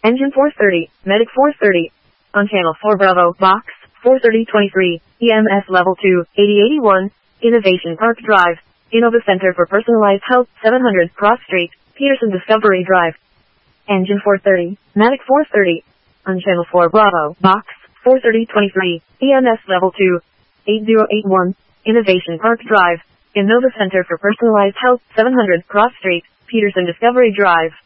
Engine 430, Medic 430. On Channel 4 Bravo, Box 43023, EMS Level 2, 8081, Innovation Park Drive, Innova Center for Personalized Health, 700 Cross Street, Peterson Discovery Drive. Engine 430, Medic 430. On Channel 4 Bravo, Box 43023, EMS Level 2, 8081, Innovation Park Drive, Innova Center for Personalized Health, 700 Cross Street, Peterson Discovery Drive.